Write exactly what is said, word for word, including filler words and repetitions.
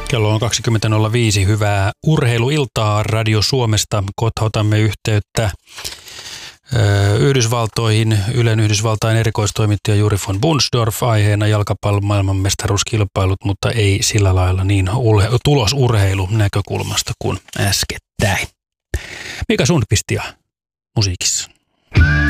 Kello on kaksikymmentä nolla viisi. Hyvää urheiluiltaa Radio Suomesta. Kohta otamme yhteyttä Yhdysvaltoihin. Ylen Yhdysvaltain erikoistoimittaja Juri von Bunsdorf, aiheena jalkapallon maailmanmestaruuskilpailut, mutta ei sillä lailla niin tulosurheilu näkökulmasta kuin äskettäin. Mika Sundqvistia musiikissa.